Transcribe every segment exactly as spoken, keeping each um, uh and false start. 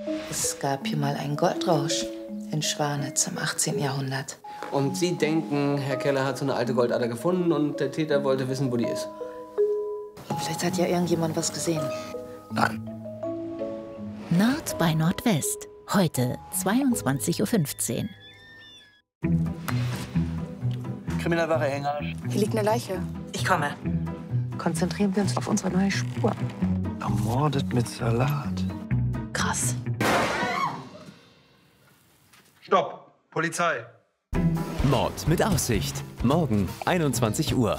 Es gab hier mal einen Goldrausch in Schwanitz im achtzehnten Jahrhundert. Und Sie denken, Herr Keller hat so eine alte Goldader gefunden und der Täter wollte wissen, wo die ist? Vielleicht hat ja irgendjemand was gesehen. Nein. Nord bei Nordwest. Heute zweiundzwanzig Uhr fünfzehn. Kriminalwache Hänger. Hier liegt eine Leiche. Ich komme. Konzentrieren wir uns auf unsere neue Spur. Ermordet mit Salat. Krass. Stopp! Polizei! Mord mit Aussicht. Morgen einundzwanzig Uhr.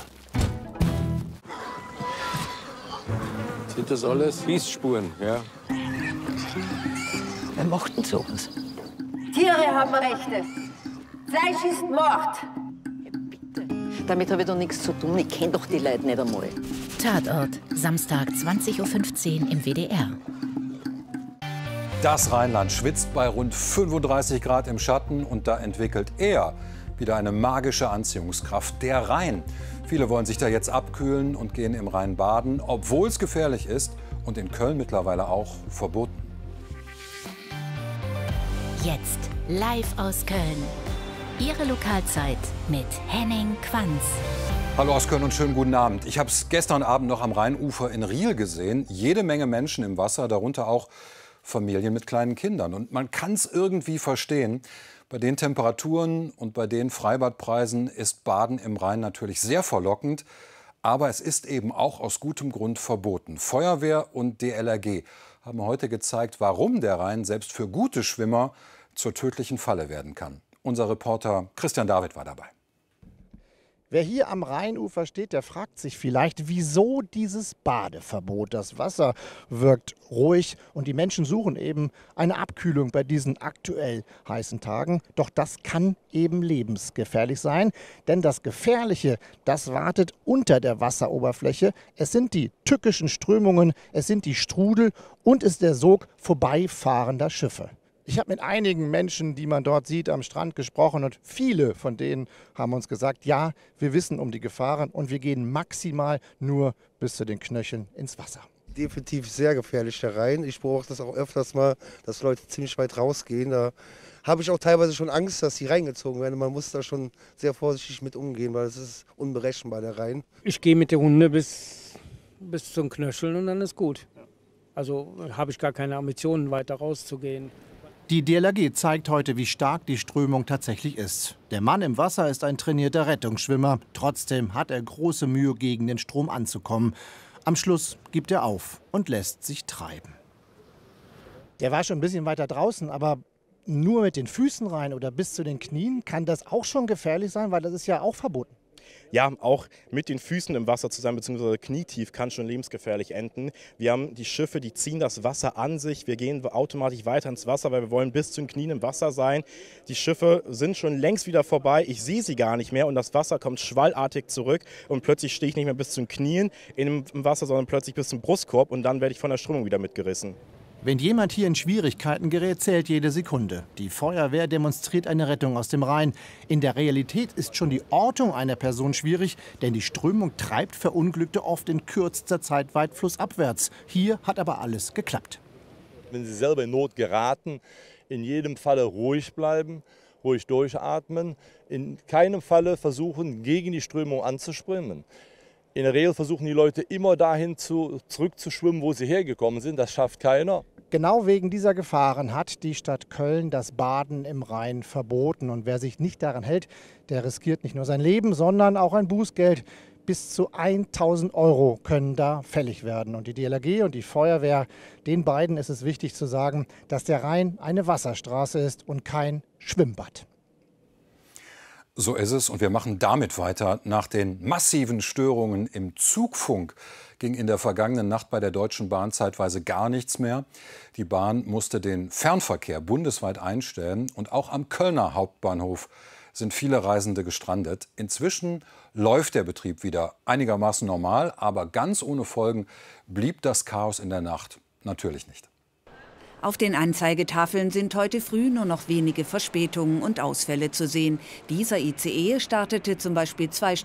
Sind das alles Schießspuren, ja? Wir mochten sowas. Tiere haben Rechte. Fleisch ist Mord. Damit habe ich doch nichts zu tun. Ich kenne doch die Leute nicht einmal. Tatort, Samstag zwanzig Uhr fünfzehn im W D R. Das Rheinland schwitzt bei rund fünfunddreißig Grad im Schatten und da entwickelt er wieder eine magische Anziehungskraft, der Rhein. Viele wollen sich da jetzt abkühlen und gehen im Rhein baden, obwohl es gefährlich ist und in Köln mittlerweile auch verboten. Jetzt live aus Köln. Ihre Lokalzeit mit Henning Quanz. Hallo aus Köln und schönen guten Abend. Ich habe es gestern Abend noch am Rheinufer in Riehl gesehen. Jede Menge Menschen im Wasser, darunter auch Familien mit kleinen Kindern. Und man kann es irgendwie verstehen. Bei den Temperaturen und bei den Freibadpreisen ist Baden im Rhein natürlich sehr verlockend. Aber es ist eben auch aus gutem Grund verboten. Feuerwehr und D L R G haben heute gezeigt, warum der Rhein selbst für gute Schwimmer zur tödlichen Falle werden kann. Unser Reporter Christian David war dabei. Wer hier am Rheinufer steht, der fragt sich vielleicht, wieso dieses Badeverbot. Das Wasser wirkt ruhig und die Menschen suchen eben eine Abkühlung bei diesen aktuell heißen Tagen. Doch das kann eben lebensgefährlich sein, denn das Gefährliche, das wartet unter der Wasseroberfläche. Es sind die tückischen Strömungen, es sind die Strudel und es ist der Sog vorbeifahrender Schiffe. Ich habe mit einigen Menschen, die man dort sieht, am Strand gesprochen und viele von denen haben uns gesagt, ja, wir wissen um die Gefahren und wir gehen maximal nur bis zu den Knöcheln ins Wasser. Definitiv sehr gefährlich der Rhein. Ich beobachte das auch öfters mal, dass Leute ziemlich weit rausgehen. Da habe ich auch teilweise schon Angst, dass sie reingezogen werden. Man muss da schon sehr vorsichtig mit umgehen, weil es ist unberechenbar, der Rhein. Ich gehe mit der Hunde bis, bis zum Knöcheln und dann ist gut. Also habe ich gar keine Ambitionen, weiter rauszugehen. Die D L R G zeigt heute, wie stark die Strömung tatsächlich ist. Der Mann im Wasser ist ein trainierter Rettungsschwimmer. Trotzdem hat er große Mühe, gegen den Strom anzukommen. Am Schluss gibt er auf und lässt sich treiben. Der war schon ein bisschen weiter draußen, aber nur mit den Füßen rein oder bis zu den Knien kann das auch schon gefährlich sein, weil das ist ja auch verboten. Ja, auch mit den Füßen im Wasser zu sein, beziehungsweise knietief, kann schon lebensgefährlich enden. Wir haben die Schiffe, die ziehen das Wasser an sich. Wir gehen automatisch weiter ins Wasser, weil wir wollen bis zu den Knien im Wasser sein. Die Schiffe sind schon längst wieder vorbei. Ich sehe sie gar nicht mehr und das Wasser kommt schwallartig zurück. Und plötzlich stehe ich nicht mehr bis zu den Knien im Wasser, sondern plötzlich bis zum Brustkorb und dann werde ich von der Strömung wieder mitgerissen. Wenn jemand hier in Schwierigkeiten gerät, zählt jede Sekunde. Die Feuerwehr demonstriert eine Rettung aus dem Rhein. In der Realität ist schon die Ortung einer Person schwierig, denn die Strömung treibt Verunglückte oft in kürzester Zeit weit flussabwärts. Hier hat aber alles geklappt. Wenn Sie selber in Not geraten, in jedem Falle ruhig bleiben, ruhig durchatmen, in keinem Falle versuchen, gegen die Strömung anzuschwimmen. In der Regel versuchen die Leute immer dahin zu, zurückzuschwimmen, wo sie hergekommen sind. Das schafft keiner. Genau wegen dieser Gefahren hat die Stadt Köln das Baden im Rhein verboten. Und wer sich nicht daran hält, der riskiert nicht nur sein Leben, sondern auch ein Bußgeld. Bis zu tausend Euro können da fällig werden. Und die D L R G und die Feuerwehr, den beiden ist es wichtig zu sagen, dass der Rhein eine Wasserstraße ist und kein Schwimmbad. So ist es und wir machen damit weiter. Nach den massiven Störungen im Zugfunk ging in der vergangenen Nacht bei der Deutschen Bahn zeitweise gar nichts mehr. Die Bahn musste den Fernverkehr bundesweit einstellen und auch am Kölner Hauptbahnhof sind viele Reisende gestrandet. Inzwischen läuft der Betrieb wieder einigermaßen normal, aber ganz ohne Folgen blieb das Chaos in der Nacht natürlich nicht. Auf den Anzeigetafeln sind heute früh nur noch wenige Verspätungen und Ausfälle zu sehen. Dieser I C E startete zum Beispiel zwei